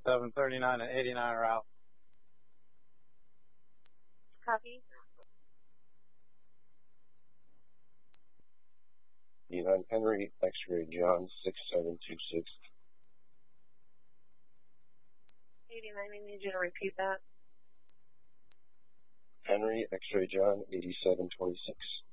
739 and 89 are out. Copy. 89 Henry, X-ray John 6726. 89, I need you to repeat that. Henry, X-ray John 8726.